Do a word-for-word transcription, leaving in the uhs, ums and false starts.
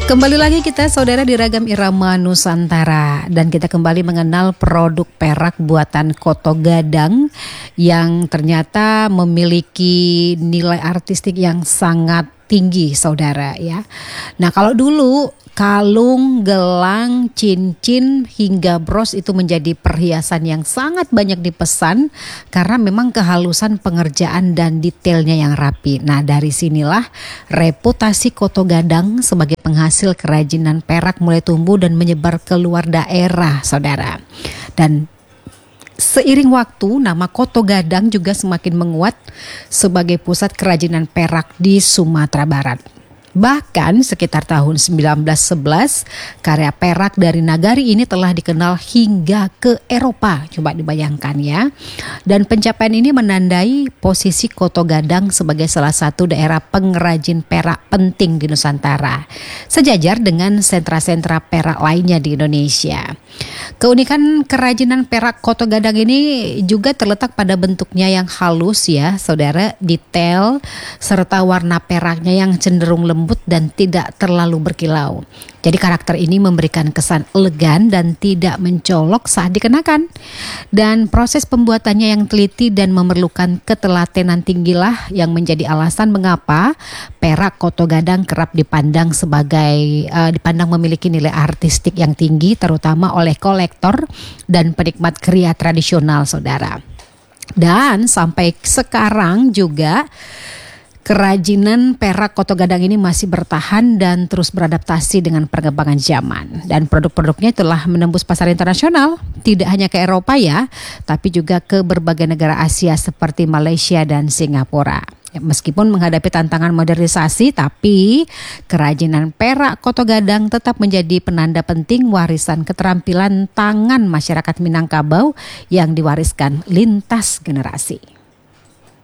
Kembali lagi kita saudara di Ragam Irama Nusantara, dan kita kembali mengenal produk perak buatan Koto Gadang yang ternyata memiliki nilai artistik yang sangat tinggi saudara ya. Nah kalau dulu kalung, gelang, cincin hingga bros itu menjadi perhiasan yang sangat banyak dipesan karena memang kehalusan pengerjaan dan detailnya yang rapi. Nah dari sinilah reputasi Koto Gadang sebagai penghasil kerajinan perak mulai tumbuh dan menyebar ke luar daerah saudara. Dan seiring waktu nama Koto Gadang juga semakin menguat sebagai pusat kerajinan perak di Sumatera Barat. Bahkan sekitar tahun sembilan belas sebelas karya perak dari nagari ini telah dikenal hingga ke Eropa. Coba dibayangkan ya. Dan pencapaian ini menandai posisi Koto Gadang sebagai salah satu daerah pengrajin perak penting di Nusantara, sejajar dengan sentra-sentra perak lainnya di Indonesia. Keunikan kerajinan perak Koto Gadang ini juga terletak pada bentuknya yang halus ya saudara, detail serta warna peraknya yang cenderung lembut dan tidak terlalu berkilau. Jadi karakter ini memberikan kesan elegan dan tidak mencolok saat dikenakan. Dan proses pembuatannya yang teliti dan memerlukan ketelatenan tinggilah yang menjadi alasan mengapa perak Koto Gadang kerap dipandang sebagai uh, dipandang memiliki nilai artistik yang tinggi, terutama oleh kolektor dan penikmat kria tradisional saudara. Dan sampai sekarang juga kerajinan perak Koto Gadang ini masih bertahan dan terus beradaptasi dengan perkembangan zaman. Dan produk-produknya telah menembus pasar internasional, tidak hanya ke Eropa ya, tapi juga ke berbagai negara Asia seperti Malaysia dan Singapura. Ya, meskipun menghadapi tantangan modernisasi, tapi kerajinan perak Koto Gadang tetap menjadi penanda penting warisan keterampilan tangan masyarakat Minangkabau yang diwariskan lintas generasi.